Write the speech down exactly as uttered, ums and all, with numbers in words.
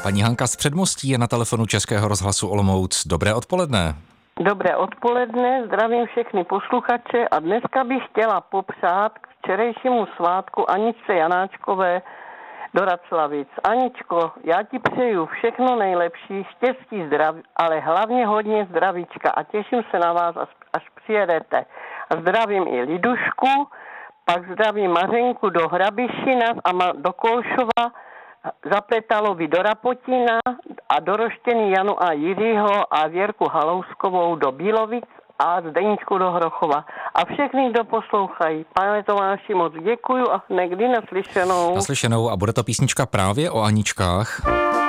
Paní Hanka z Předmostí je na telefonu Českého rozhlasu Olomouc. Dobré odpoledne. Dobré odpoledne, zdravím všechny posluchače a dneska bych chtěla popřát k včerejšímu svátku Aničce Janáčkové do Raclavic. Aničko, já ti přeju všechno nejlepší, štěstí, zdraví, ale hlavně hodně zdravíčka a těším se na vás, až přijedete. A zdravím i Lidušku, pak zdravím Mařenku do Hrabišina a do Kolšova, Zapletalovi do Rapotina a do Roštěny Janu a Jiřího a Věrku Halouskovou do Bílovic a Zdeníčku do Hrochova. A všechny, kdo poslouchají. Pane Tomáši, moc děkuju a někdy naslyšenou. Naslyšenou a bude to písnička právě o Aničkách.